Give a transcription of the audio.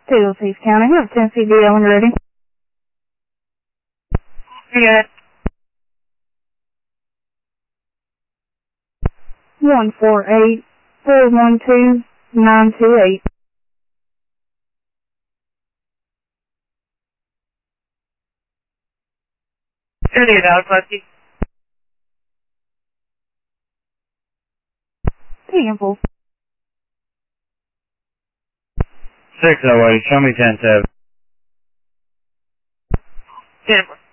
Taylor's County, we have Tennessee DL when you're ready. Yeah. 148-412-928. $38, Lefty. Campbell. 608, show me 10-7. 10.